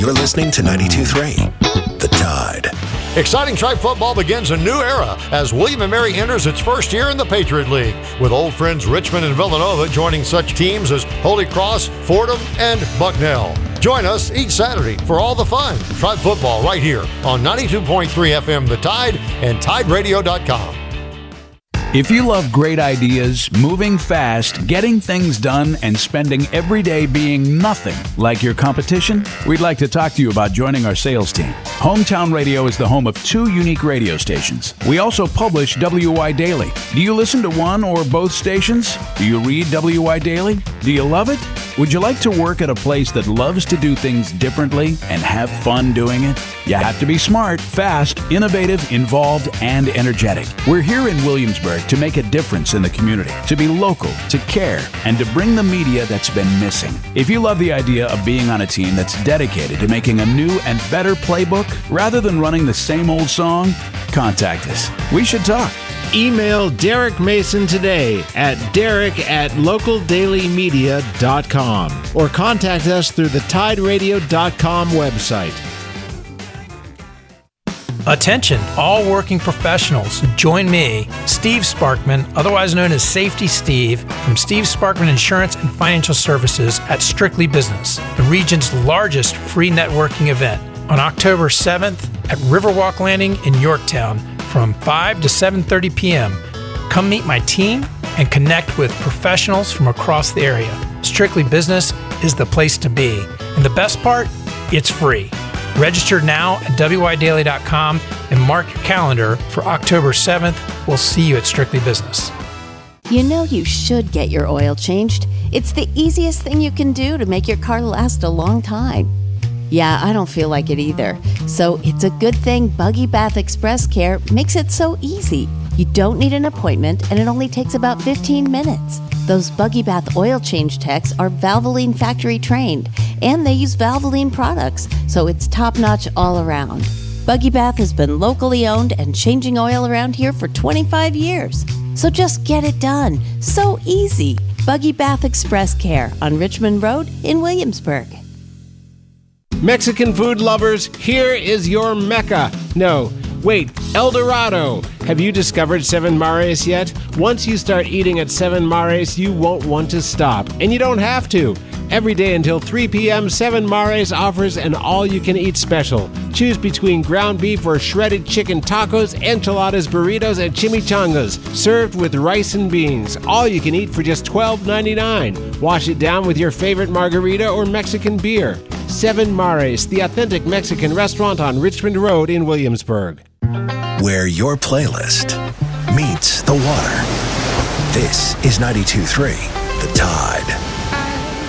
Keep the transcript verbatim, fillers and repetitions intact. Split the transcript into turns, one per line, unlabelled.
You're listening to ninety-two point three, The Tide.
Exciting Tribe football begins a new era as William and Mary enters its first year in the Patriot League, with old friends Richmond and Villanova joining such teams as Holy Cross, Fordham, and Bucknell. Join us each Saturday for all the fun. Tribe football right here on ninety-two point three F M The Tide and Tide Radio dot com.
If you love great ideas, moving fast, getting things done, and spending every day being nothing like your competition, we'd like to talk to you about joining our sales team. Hometown Radio is the home of two unique radio stations. We also publish W Y Daily. Do you listen to one or both stations? Do you read W Y Daily? Do you love it? Would you like to work at a place that loves to do things differently and have fun doing it? You have to be smart, fast, innovative, involved, and energetic. We're here in Williamsburg to make a difference in the community, to be local, to care, and to bring the media that's been missing. If you love the idea of being on a team that's dedicated to making a new and better playbook rather than running the same old song, contact us. We should talk.
Email Derek Mason today at derek at local daily media dot com or contact us through the tide radio dot com website.
Attention, all working professionals. Join me, Steve Sparkman, otherwise known as Safety Steve, from Steve Sparkman Insurance and Financial Services at Strictly Business, the region's largest free networking event, on October seventh at Riverwalk Landing in Yorktown from five to seven thirty p.m. Come meet my team and connect with professionals from across the area. Strictly Business is the place to be. And the best part, it's free. Register now at W Y Daily dot com and mark your calendar for October seventh. We'll see you at Strictly Business.
You know you should get your oil changed. It's the easiest thing you can do to make your car last a long time. Yeah, I don't feel like it either. So it's a good thing Buggy Bath Express Care makes it so easy. You don't need an appointment, and it only takes about fifteen minutes. Those Buggy Bath oil change techs are Valvoline factory trained, and they use Valvoline products, so it's top-notch all around. Buggy Bath has been locally owned and changing oil around here for twenty-five years. So just get it done. So easy. Buggy Bath Express Care on Richmond Road in Williamsburg.
Mexican food lovers, here is your Mecca. No, wait, El Dorado. Have you discovered Seven Mares yet? Once you start eating at Seven Mares, you won't want to stop. And you don't have to. Every day until three p.m., Seven Mares offers an all-you-can-eat special. Choose between ground beef or shredded chicken tacos, enchiladas, burritos, and chimichangas, served with rice and beans. All you can eat for just twelve ninety-nine. Wash it down with your favorite margarita or Mexican beer. Seven Mares, the authentic Mexican restaurant on Richmond Road in Williamsburg.
Where your playlist meets the water. This is ninety-two point three, The Tide.